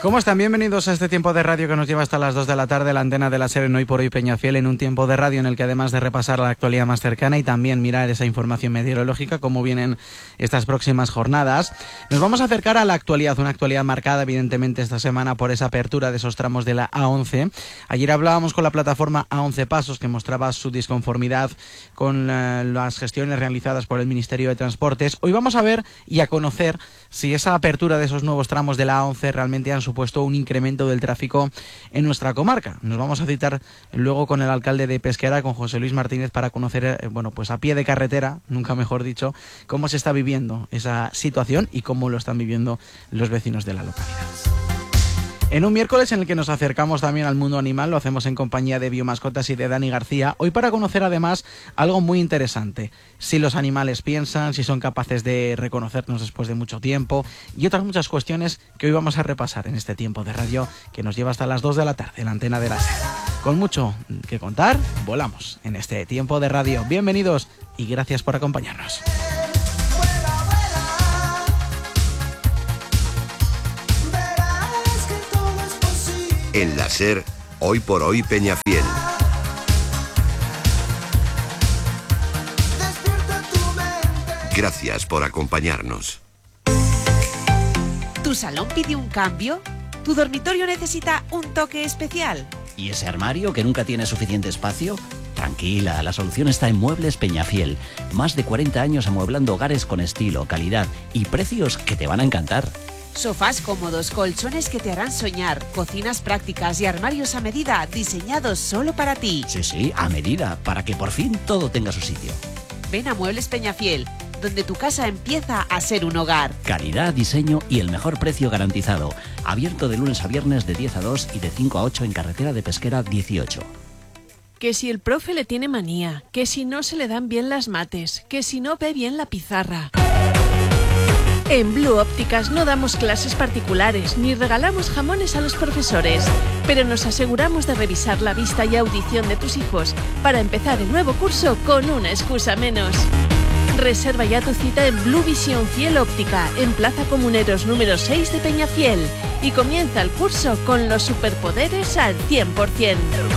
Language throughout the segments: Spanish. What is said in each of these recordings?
¿Cómo están? Bienvenidos a este tiempo de radio que nos lleva hasta las 2 de la tarde, la antena de la SER en Hoy por Hoy Peñafiel, en un tiempo de radio en el que además de repasar la actualidad más cercana y también mirar esa información meteorológica, cómo vienen estas próximas jornadas, nos vamos a acercar a la actualidad, una actualidad marcada evidentemente esta semana por esa apertura de esos tramos de la A11. Ayer hablábamos con la plataforma A11 Pasos, que mostraba su disconformidad con las gestiones realizadas por el Ministerio de Transportes. Hoy vamos a ver y a conocer si esa apertura de esos nuevos tramos de la A11 realmente han supuesto un incremento del tráfico en nuestra comarca. Nos vamos a citar luego con el alcalde de Pesquera, con José Luis Martínez, para conocer, pues a pie de carretera, nunca mejor dicho, cómo se está viviendo esa situación y cómo lo están viviendo los vecinos de la localidad. En un miércoles en el que nos acercamos también al mundo animal, lo hacemos en compañía de Biomascotas y de Dani García, hoy para conocer además algo muy interesante, si los animales piensan, si son capaces de reconocernos después de mucho tiempo y otras muchas cuestiones que hoy vamos a repasar en este tiempo de radio que nos lleva hasta las 2 de la tarde en la antena de la SER. Con mucho que contar, volamos en este tiempo de radio. Bienvenidos y gracias por acompañarnos. En la SER, Hoy por Hoy Peñafiel. Gracias por acompañarnos. ¿Tu salón pide un cambio? ¿Tu dormitorio necesita un toque especial? ¿Y ese armario que nunca tiene suficiente espacio? Tranquila, la solución está en Muebles Peñafiel. Más de 40 años amueblando hogares con estilo, calidad y precios que te van a encantar. Sofás cómodos, colchones que te harán soñar, cocinas prácticas y armarios a medida diseñados solo para ti. Sí, a medida, para que por fin todo tenga su sitio. Ven a Muebles Peñafiel, donde tu casa empieza a ser un hogar. Calidad, diseño y el mejor precio garantizado. Abierto de lunes a viernes de 10 a 2 y de 5 a 8 en carretera de Pesquera 18. Que si el profe le tiene manía, que si no se le dan bien las mates, que si no ve bien la pizarra. En Blue Ópticas no damos clases particulares ni regalamos jamones a los profesores, pero nos aseguramos de revisar la vista y audición de tus hijos para empezar el nuevo curso con una excusa menos. Reserva ya tu cita en Blue Visión Fiel Óptica, en Plaza Comuneros número 6 de Peñafiel, y comienza el curso con los superpoderes al 100%.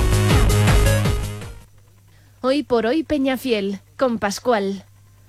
Hoy por Hoy Peñafiel, con Pascual.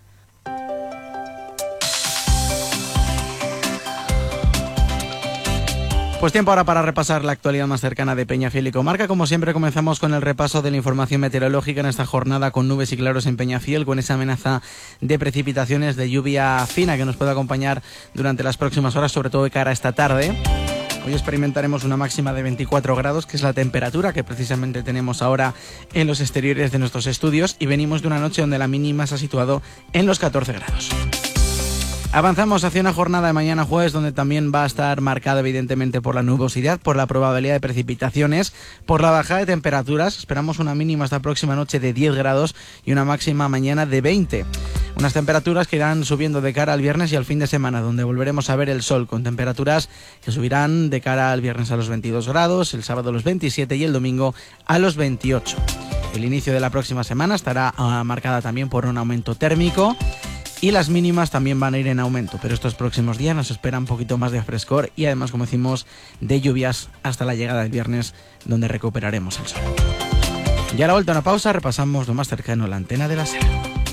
Pues tiempo ahora para repasar la actualidad más cercana de Peñafiel y comarca. Como siempre comenzamos con el repaso de la información meteorológica en esta jornada con nubes y claros en Peñafiel, con esa amenaza de precipitaciones de lluvia fina que nos puede acompañar durante las próximas horas, sobre todo de cara a esta tarde. Hoy experimentaremos una máxima de 24 grados, que es la temperatura que precisamente tenemos ahora en los exteriores de nuestros estudios, y venimos de una noche donde la mínima se ha situado en los 14 grados. Avanzamos hacia una jornada de mañana jueves donde también va a estar marcada evidentemente por la nubosidad, por la probabilidad de precipitaciones, por la bajada de temperaturas. Esperamos una mínima esta próxima noche de 10 grados y una máxima mañana de 20. Unas temperaturas que irán subiendo de cara al viernes y al fin de semana, donde volveremos a ver el sol con temperaturas que subirán de cara al viernes a los 22 grados, el sábado a los 27 y el domingo a los 28. El inicio de la próxima semana estará marcada también por un aumento térmico. Y las mínimas también van a ir en aumento, pero estos próximos días nos espera un poquito más de frescor y además, como decimos, de lluvias hasta la llegada del viernes, donde recuperaremos el sol. Y a la vuelta a una pausa repasamos lo más cercano a la antena de la SER.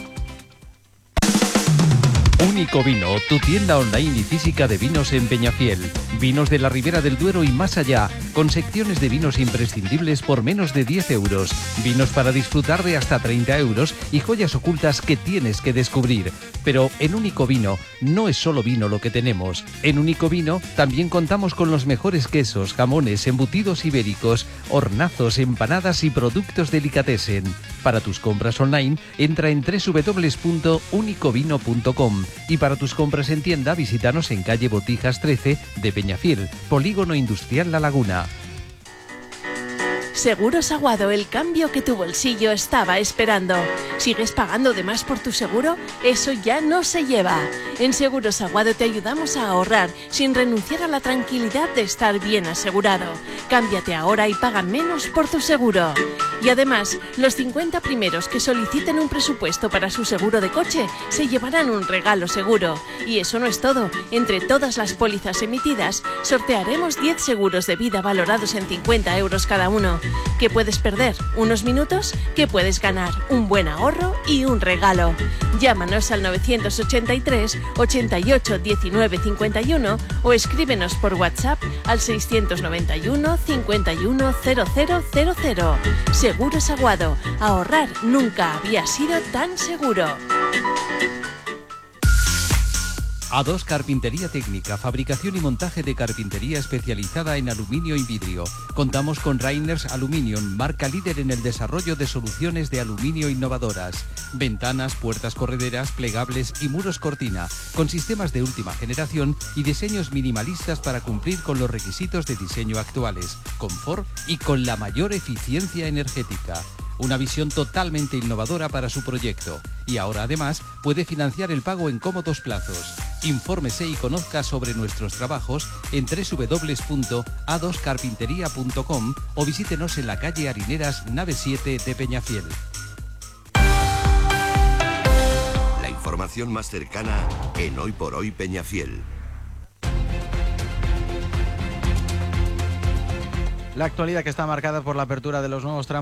Único Vino, tu tienda online y física de vinos en Peñafiel. Vinos de la Ribera del Duero y más allá, con secciones de vinos imprescindibles por menos de 10 euros. Vinos para disfrutar de hasta 30 euros y joyas ocultas que tienes que descubrir. Pero en Único Vino no es solo vino lo que tenemos. En Único Vino también contamos con los mejores quesos, jamones, embutidos ibéricos, hornazos, empanadas y productos delicatessen. Para tus compras online, entra en www.unicovino.com. Y para tus compras en tienda, visítanos en calle Botijas 13 de Peñafiel, Polígono Industrial La Laguna. Seguros Aguado, el cambio que tu bolsillo estaba esperando. ¿Sigues pagando de más por tu seguro? Eso ya no se lleva. En Seguros Aguado te ayudamos a ahorrar sin renunciar a la tranquilidad de estar bien asegurado. Cámbiate ahora y paga menos por tu seguro. Y además, los 50 primeros que soliciten un presupuesto para su seguro de coche se llevarán un regalo seguro. Y eso no es todo. Entre todas las pólizas emitidas, sortearemos 10 seguros de vida valorados en 50 euros cada uno. ¿Qué puedes perder? ¿Unos minutos? ¿Qué puedes ganar? Un buen ahorro y un regalo. Llámanos al 983 88 19 51 o escríbenos por WhatsApp al 691 51 0000. Seguros Aguado. Ahorrar nunca había sido tan seguro. A2 Carpintería Técnica, fabricación y montaje de carpintería especializada en aluminio y vidrio. Contamos con Rainers Aluminium, marca líder en el desarrollo de soluciones de aluminio innovadoras. Ventanas, puertas correderas, plegables y muros cortina, con sistemas de última generación y diseños minimalistas para cumplir con los requisitos de diseño actuales, confort y con la mayor eficiencia energética. Una visión totalmente innovadora para su proyecto. Y ahora además puede financiar el pago en cómodos plazos. Infórmese y conozca sobre nuestros trabajos en www.a2carpintería.com o visítenos en la calle Harineras, nave 7 de Peñafiel. La información más cercana en Hoy por Hoy Peñafiel. La actualidad que está marcada por la apertura de los nuevos tramos